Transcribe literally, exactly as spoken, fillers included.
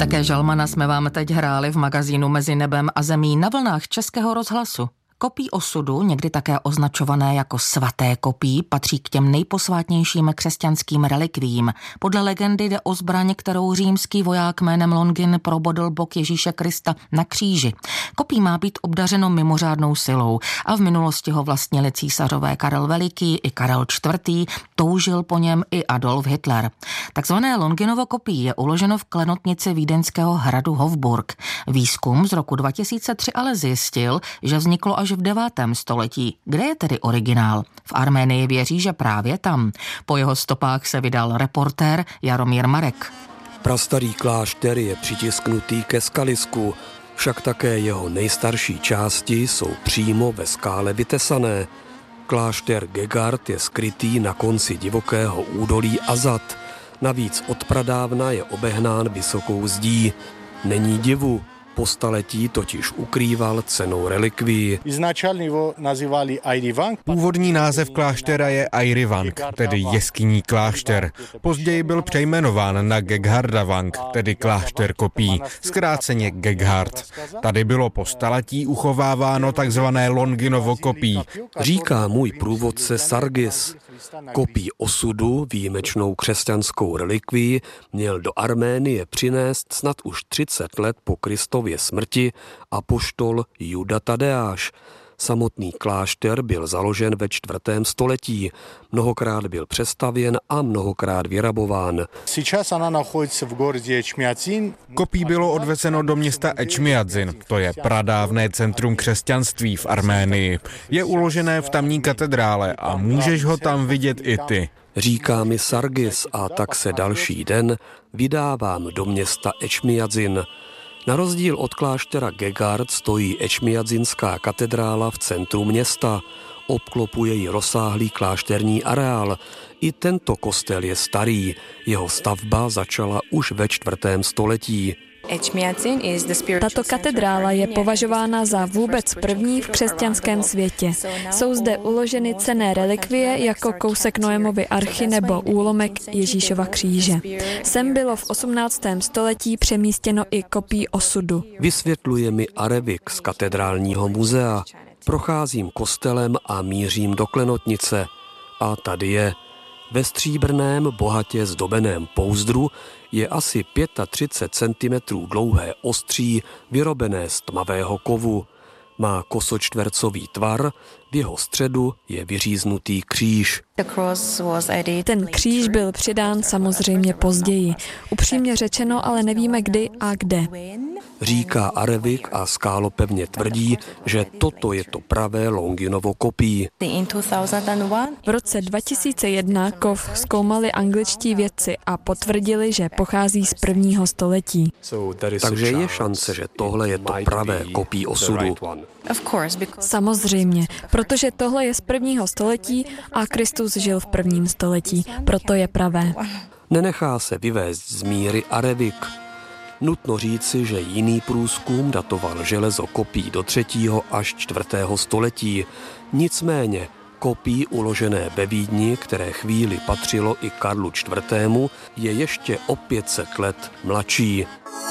Také Žalmana jsme vám teď hráli v magazínu Mezi nebem a zemí na vlnách Českého rozhlasu. Kopí osudu, někdy také označované jako svaté kopí, patří k těm nejposvátnějším křesťanským relikviím. Podle legendy jde o zbraň, kterou římský voják jménem Longin probodl bok Ježíše Krista na kříži. Kopí má být obdařeno mimořádnou silou a v minulosti ho vlastnili císařové Karel Veliký i Karel čtvrtý, toužil po něm i Adolf Hitler. Takzvané Longinovo kopí je uloženo v klenotnici vídeňského hradu Hofburg. Výzkum z roku dva tisíce tři ale zjistil, že vzniklo až v devátém století. Kde je tedy originál? V Arménii věří, že právě tam. Po jeho stopách se vydal reportér Jaromír Marek. Prastarý klášter je přitisknutý ke skalisku, však také jeho nejstarší části jsou přímo ve skále vytesané. Klášter Gegard je skrytý na konci divokého údolí Azat. Navíc od pradávna je obehnán vysokou zdí. Není divu, po staletí totiž ukrýval cennou relikvii. Původní název kláštera je Airivank, tedy jeskyní klášter. Později byl přejmenován na Geghardavank, tedy klášter kopí, zkráceně Geghard. Tady bylo po staletí uchováváno takzvané Longinovo kopí. Říká můj průvodce Sargis. Kopí osudu, výjimečnou křesťanskou relikvii, měl do Arménie přinést snad už třicet let po Kristově smrti apoštol Juda Tadeáš. Samotný klášter byl založen ve čtvrtém století. Mnohokrát byl přestavěn a mnohokrát vyrabován. Kopí bylo odvezeno do města Ečmiadzin, to je pradávné centrum křesťanství v Arménii. Je uložené v tamní katedrále a můžeš ho tam vidět i ty. Říká mi Sargis a tak se další den vydávám do města Ečmiadzin. Na rozdíl od kláštera Gegard stojí Ečmiadzinská katedrála v centru města. Obklopuje ji rozsáhlý klášterní areál. I tento kostel je starý. Jeho stavba začala už ve čtvrtém století. Tato katedrála je považována za vůbec první v křesťanském světě. Jsou zde uloženy cenné relikvie jako kousek Noemovy archy nebo úlomek Ježíšova kříže. Sem bylo v osmnáctém století přemístěno i kopí osudu. Vysvětluje mi Arevik z katedrálního muzea. Procházím kostelem a mířím do klenotnice. A tady je. Ve stříbrném, bohatě zdobeném pouzdru je asi třicet pět centimetrů dlouhé ostří, vyrobené z tmavého kovu. Má kosočtvercový tvar, v jeho středu je vyříznutý kříž. Ten kříž byl přidán samozřejmě později. Upřímně řečeno, ale nevíme kdy a kde. Říká Arevik a skálopevně tvrdí, že toto je to pravé Longinovo kopí. V roce dva tisíce jedna kov zkoumali angličtí vědci a potvrdili, že pochází z prvního století. Takže je šance, že tohle je to pravé kopí osudu. Samozřejmě, protože tohle je z prvního století a Kristus žil v prvním století, proto je pravé. Nenechá se vyvést z míry Arevik. Nutno říci, že jiný průzkum datoval železo kopí do třetího až čtvrtého století. Nicméně kopí uložené ve Vídni, které chvíli patřilo i Karlu čtvrtému, je ještě o pět set let mladší.